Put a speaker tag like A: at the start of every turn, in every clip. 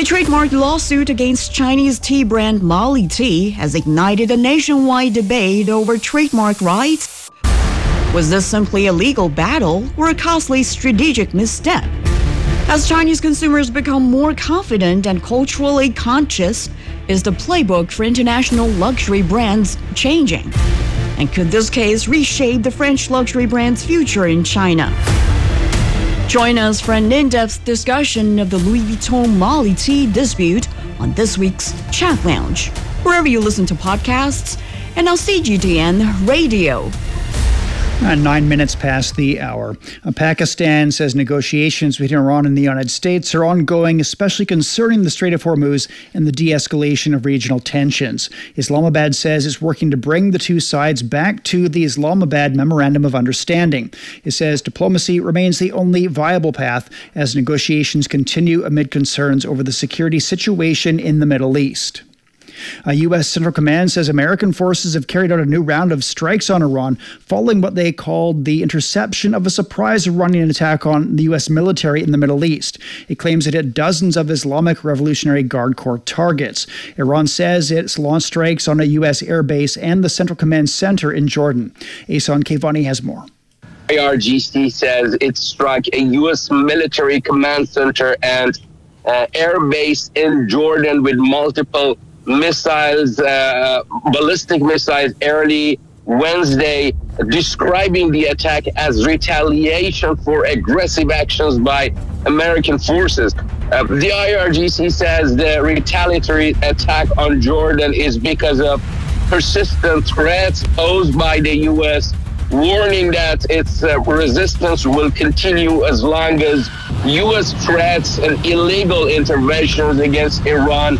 A: A trademark lawsuit against Chinese tea brand Mali Tea has ignited a nationwide debate over trademark rights. Was this simply a legal battle or a costly strategic misstep? As Chinese consumers become more confident and culturally conscious, is the playbook for international luxury brands changing? And could this case reshape the French luxury brand's future in China? Join us for an in-depth discussion of the Louis Vuitton Mali Tea dispute on this week's Chat Lounge, wherever you listen to podcasts, and on CGTN Radio.
B: 9 minutes past the hour. Pakistan says negotiations between Iran and the United States are ongoing, especially concerning the Strait of Hormuz and the de-escalation of regional tensions. Islamabad says it's working to bring the two sides back to the Islamabad Memorandum of Understanding. It says diplomacy remains the only viable path as negotiations continue amid concerns over the security situation in the Middle East. U.S. Central Command says American forces have carried out a new round of strikes on Iran following what they called the interception of a surprise Iranian attack on the U.S. military in the Middle East. It claims it hit dozens of Islamic Revolutionary Guard Corps targets. Iran says it's launched strikes on a U.S. airbase and the Central Command Center in Jordan. Ehsan Kevani has more.
C: IRGC says it struck a U.S. military command center and airbase in Jordan with multiple missiles, ballistic missiles early Wednesday, describing the attack as retaliation for aggressive actions by American forces. The IRGC says the retaliatory attack on Jordan is because of persistent threats posed by the U.S., warning that its resistance will continue as long as U.S. threats and illegal interventions against Iran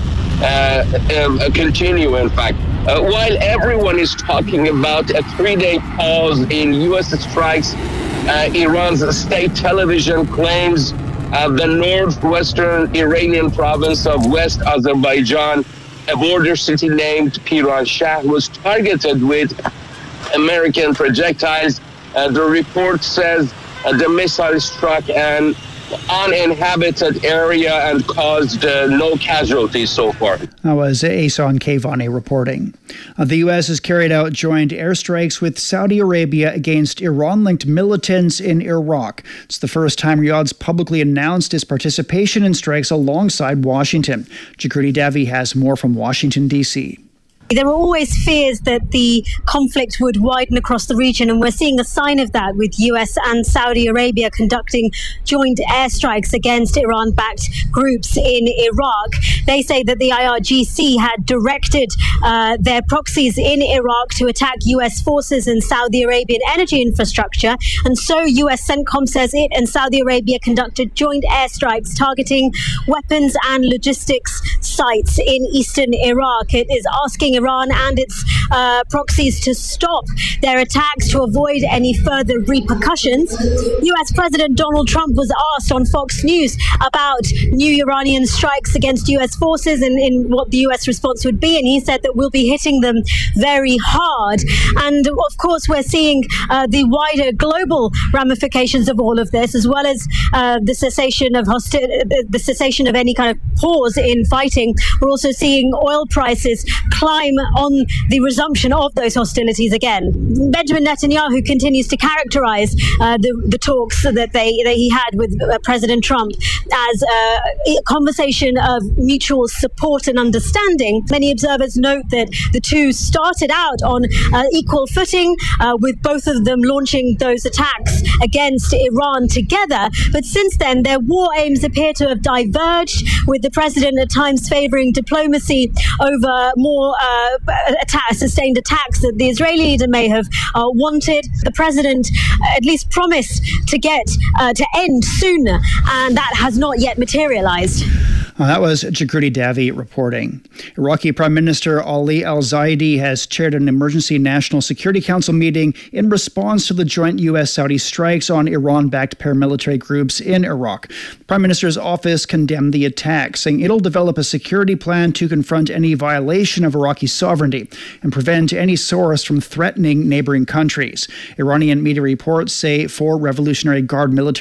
C: continue, in fact. While everyone is talking about a 3-day pause in U.S. strikes, Iran's state television claims the northwestern Iranian province of West Azerbaijan, a border city named Piran Shah, was targeted with American projectiles. The report says the missile struck an uninhabited area and caused no casualties so far.
B: That was Ehsan Kevani reporting. The U.S. has carried out joint airstrikes with Saudi Arabia against Iran-linked militants in Iraq. It's the first time Riyadh's publicly announced its participation in strikes alongside Washington. Jakriti Davi has more from Washington, D.C.
D: There were always fears that the conflict would widen across the region, and we're seeing a sign of that with US and Saudi Arabia conducting joint airstrikes against Iran-backed groups in Iraq. They say that the IRGC had directed their proxies in Iraq to attack US forces and Saudi Arabian energy infrastructure, and so US CENTCOM says it and Saudi Arabia conducted joint airstrikes targeting weapons and logistics sites in eastern Iraq. It is asking Iran and its proxies to stop their attacks to avoid any further repercussions. US President Donald Trump was asked on Fox News about new Iranian strikes against US forces and in what the US response would be, and he said that we'll be hitting them very hard. And of course, we're seeing the wider global ramifications of all of this, as well as the cessation of any kind of pause in fighting. We're also seeing oil prices climb on the resumption of those hostilities again. Benjamin Netanyahu continues to characterize the talks that he had with President Trump as a conversation of mutual support and understanding. Many observers note that the two started out on equal footing, with both of them launching those attacks against Iran together. But since then, their war aims appear to have diverged, with the president at times favoring diplomacy over more sustained attacks that the Israeli leader may have wanted. The president at least promised to get to end sooner, and that has not yet materialized.
B: That was Jakriti Davi reporting. Iraqi Prime Minister Ali al-Zaidi has chaired an emergency National Security Council meeting in response to the joint U.S.-Saudi strikes on Iran-backed paramilitary groups in Iraq. The Prime Minister's office condemned the attack, saying it'll develop a security plan to confront any violation of Iraqi sovereignty and prevent any source from threatening neighboring countries. Iranian media reports say 4 Revolutionary Guard military